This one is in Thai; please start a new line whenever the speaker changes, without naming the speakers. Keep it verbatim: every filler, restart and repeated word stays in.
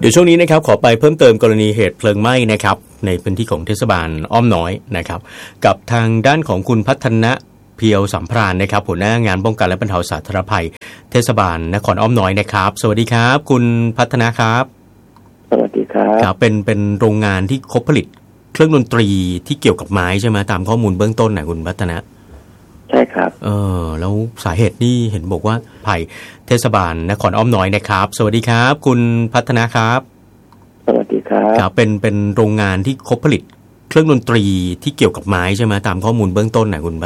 เดี๋ยวช่วงนี้นะครับขอไปเพิ่มเติมกรณีเหตุเพลิงไหม้นะครับในพื้นที่ของเทศบาลอ้อมน้อยนะครับกับทางด้านของคุณพัฒนะเพียวสัมพรานนะครับหัวหน้างานป้องกันและบรรเทาสาธารณภัยเทศบาลนครอ้อมน้อยนะครับสวัสดีครับคุณพัฒนะครับ
สวัสดีครับ
ครับเป็นเป็นโรงงานที่คบผลิตเครื่องดนตรีที่เกี่ยวกับไม้ใช่ไหมตามข้อมูลเบื้องต้นนะคุณพัฒนะ
ใช่ครับ
เออแล้วสาเหตุนี่เห็นบอกว่าภัยเทศบาลนครอ้อมน้อยนะครับสวัสดีครับคุณพัฒนะครับ
สวัสดีครับ
ครับเป็นเป็นโรงงานที่คบผลิตเครื่องดนตรีที่เกี่ยวกับไม้ใช่ไหมตามข้อมูลเบื้องต้นนะคุณ